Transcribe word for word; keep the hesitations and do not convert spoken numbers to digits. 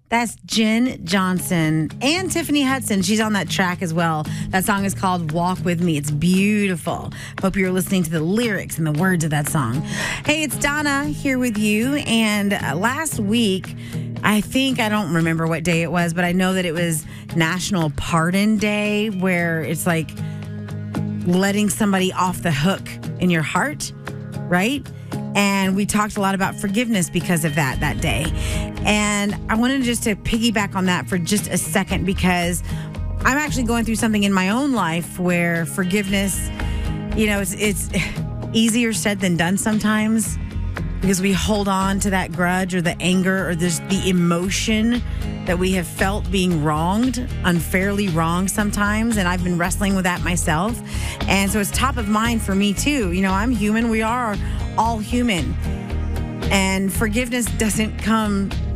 That's Jen Johnson and Tiffany Hudson. She's on that track as well. That song is called Walk With Me. It's beautiful. Hope you're listening to the lyrics and the words of that song. Hey, it's Donna here with you. And uh, last week, I think, I don't remember what day it was, but I know that it was National Pardon Day, where it's like letting somebody off the hook in your heart, right? And we talked a lot about forgiveness because of that that day. And I wanted just to piggyback on that for just a second, because I'm actually going through something in my own life where forgiveness, you know, it's, it's easier said than done sometimes, because we hold on to that grudge or the anger or this, the emotion that we have felt being wronged, unfairly wronged sometimes. And I've been wrestling with that myself. And so it's top of mind for me too. You know, I'm human. We are all human. And forgiveness doesn't come